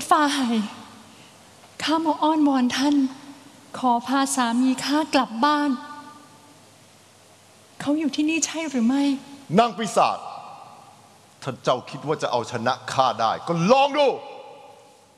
ฝ่ายข้ามาอ้อนวอนท่านขอพาสามีข้ากลับบ้านเขาอยู่ที่นี่ใช่หรือไม่นางปีศาจถ้าเจ้าคิดว่าจะเอาชนะข้าได้ก็ลองดู